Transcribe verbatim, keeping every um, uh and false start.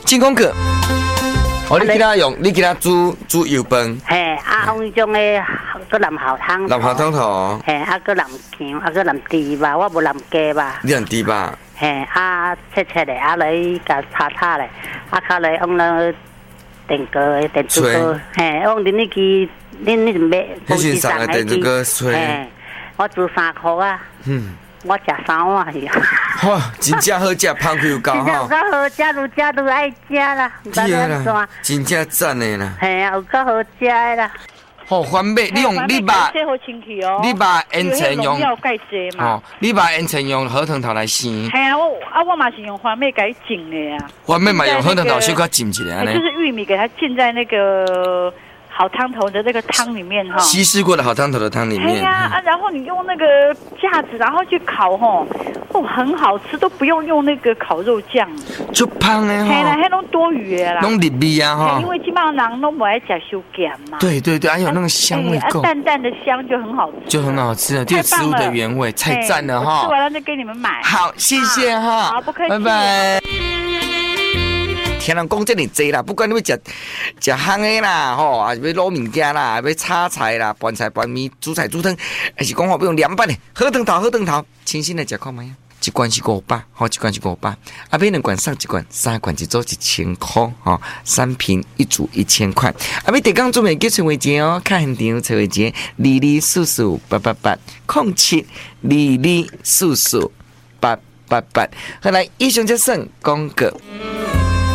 进攻课。哦，你给他用，你给他煮煮油饭。 嘿，啊，用种诶，搁淋校汤。 淋校汤头。 嘿，啊，搁淋姜，啊，搁淋猪吧，我无淋鸡吧。 你淋猪吧？ 嘿，啊，切切咧，啊来甲炒炒咧，啊，较来用了电锅诶，电子锅，嘿，用恁那支，恁恁买公司上诶电子锅吹。嘿，我煮三箍啊。嗯。我食三碗去。 哇，真正好食，芳气又高哈。 有够好食，愈食愈爱食啦。 对啦，真正赞的啦。 系啊，有够好食的啦。 好番麦，你用你把，你把烟尘用，哦，你把烟尘用河藤头来生。 系啊，我啊我嘛是用番麦给它浸的呀。 番麦嘛用河藤头小可浸一下呢。 就是玉米给它浸在那个。好汤头的那个汤里面哈， 稀释过的好汤头的汤里面。 对呀、啊，然后你用那个架子，然后去烤哈，哦，很好吃，都不用用那个烤肉酱。 就胖的哈。 嘿啦，还弄多余的啦。 弄入味啊哈。 因为基本上人都不爱吃修咸嘛。 对对对，还有那个香味够。 淡淡的香就很好吃。 就很好吃了，这个食物的原味，太赞了哈。 吃完了再给你们买。 好，谢谢哈。 好，不客气。 拜拜。听人讲这么多啦，不管你要食食烘的啦，吼，还是要卤物件啦，要炒菜啦，拌菜拌面，煮菜煮汤，还是讲吼要用凉拌的，好汤头好汤头，清新来食看卖啊！一罐是五百，吼，一罐是五百，啊，买两罐送一罐，三罐一组一千块，吼，三瓶一组一千块。啊，买地港做面叫陈伟杰哦，看现场陈伟杰，二二四四八八八，空七二二四四八八八。后来以上就算广告。